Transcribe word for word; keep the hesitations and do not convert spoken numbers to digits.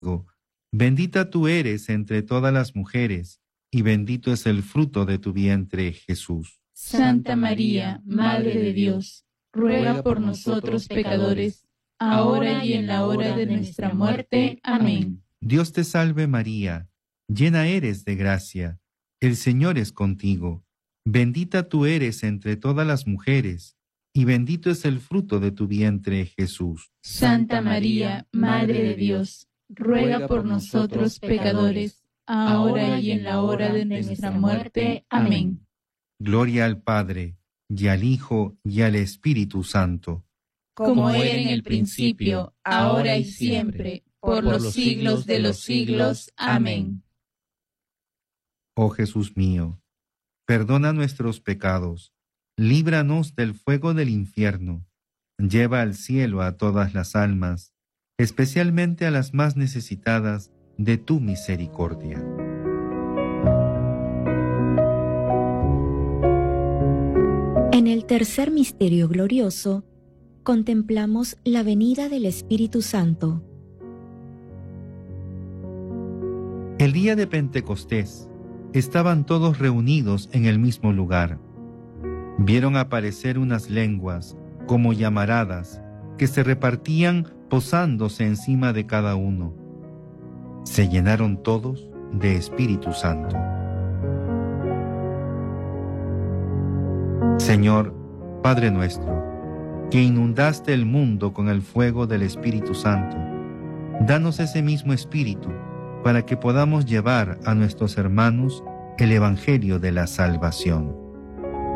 bendita tú eres entre todas las mujeres, y bendito es el fruto de tu vientre, Jesús. Santa María, Madre de Dios, ruega por nosotros pecadores, ahora y en la hora de nuestra muerte. Amén. Dios te salve María, llena eres de gracia, el Señor es contigo. Bendita tú eres entre todas las mujeres, y bendito es el fruto de tu vientre, Jesús. Santa María, Madre de Dios, ruega por nosotros pecadores, ahora y en la hora de nuestra muerte. Amén. Gloria al Padre, y al Hijo, y al Espíritu Santo. Como era en el principio, ahora y siempre, por los siglos de los siglos. Amén. Oh Jesús mío, perdona nuestros pecados, líbranos del fuego del infierno, lleva al cielo a todas las almas, especialmente a las más necesitadas de tu misericordia. En el tercer misterio glorioso, contemplamos la venida del Espíritu Santo. El día de Pentecostés, estaban todos reunidos en el mismo lugar. Vieron aparecer unas lenguas, como llamaradas, que se repartían posándose encima de cada uno. Se llenaron todos de Espíritu Santo. Señor, Padre nuestro, que inundaste el mundo con el fuego del Espíritu Santo, danos ese mismo Espíritu para que podamos llevar a nuestros hermanos el Evangelio de la salvación.